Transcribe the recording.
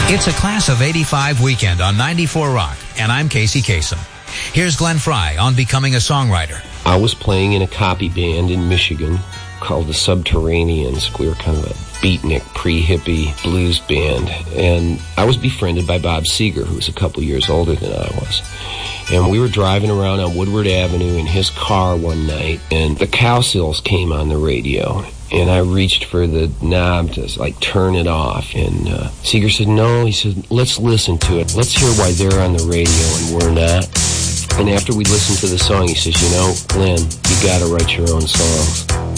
It's a Class of 85 weekend on 94 Rock, and I'm Casey Kasem. Here's Glenn Frey on becoming a songwriter. I was playing in a copy band in Michigan called the Subterraneans. We were kind of a beatnik, pre-hippie blues band. And I was befriended by Bob Seger, who was a couple years older than I was. And we were driving around on Woodward Avenue in his car one night, and the Cowsills came on the radio. And I reached for the knob to, turn it off. And Seeger said, no. He said, let's listen to it. Let's hear why they're on the radio and we're not. And after we listened to the song, he says, Glenn, you got to write your own songs.